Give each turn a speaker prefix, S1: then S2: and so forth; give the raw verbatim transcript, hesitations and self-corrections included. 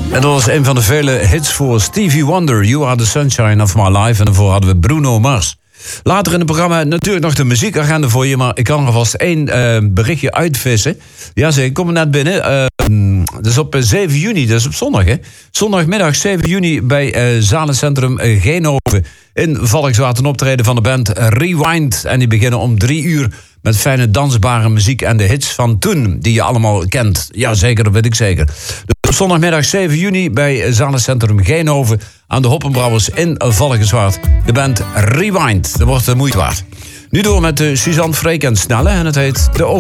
S1: En dat was een van de vele hits voor Stevie Wonder. You Are the Sunshine of My Life. En daarvoor hadden we Bruno Mars. Later in het programma natuurlijk nog de muziekagenda voor je. Maar ik kan er alvast één uh, berichtje uitvissen. Ja, zeg, ik kom er net binnen. Uh, dat is op zeven juni, dat is op zondag, hè? Zondagmiddag zeven juni bij uh, Zalencentrum uh, Geenhoven. In Valkenswaard een optreden van de band Rewind. En die beginnen om drie uur met fijne dansbare muziek en de hits van toen, die je allemaal kent. Ja, zeker, dat weet ik zeker. Dus zondagmiddag zeven juni bij Zalencentrum Geenhoven aan de Hoppenbrouwers in Valkenswaard. De band Rewind. Dat wordt de moeite waard. Nu door met uh, Suzanne Freek en Snelle en het heet De Over.